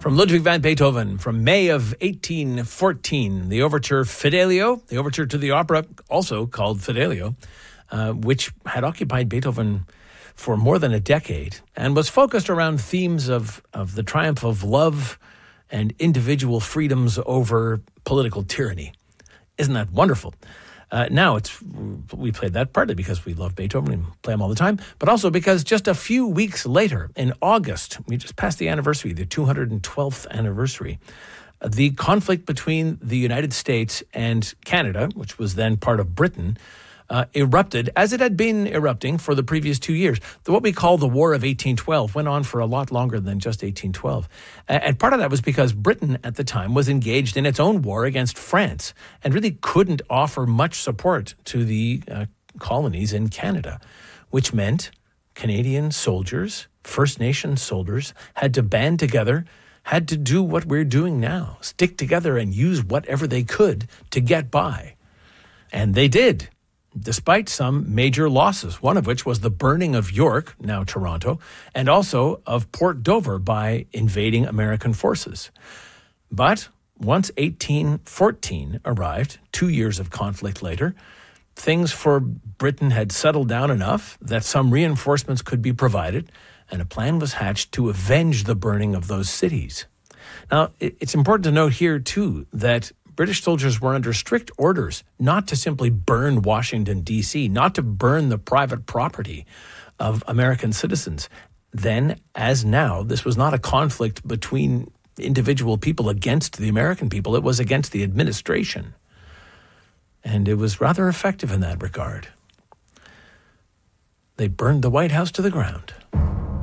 From Ludwig van Beethoven, from May of 1814, the overture Fidelio, the overture to the opera, also called Fidelio, which had occupied Beethoven for more than a decade and was focused around themes of the triumph of love and individual freedoms over political tyranny. Isn't that wonderful? Now, we played that partly because we love Beethoven and play him all the time, but also because just a few weeks later, in August, we just passed the anniversary, the 212th anniversary, the conflict between the United States and Canada, which was then part of Britain, erupted, as it had been erupting for the previous 2 years. What we call the War of 1812 went on for a lot longer than just 1812. And part of that was because Britain at the time was engaged in its own war against France and really couldn't offer much support to the colonies in Canada, which meant Canadian soldiers, First Nation soldiers, had to band together, had to do what we're doing now, stick together and use whatever they could to get by. And they did, despite some major losses, one of which was the burning of York, now Toronto, and also of Port Dover by invading American forces. But once 1814 arrived, 2 years of conflict later, things for Britain had settled down enough that some reinforcements could be provided, and a plan was hatched to avenge the burning of those cities. Now, it's important to note here, too, that British soldiers were under strict orders not to simply burn Washington, D.C., not to burn the private property of American citizens. Then, as now, this was not a conflict between individual people against the American people. It was against the administration. And it was rather effective in that regard. They burned the White House to the ground.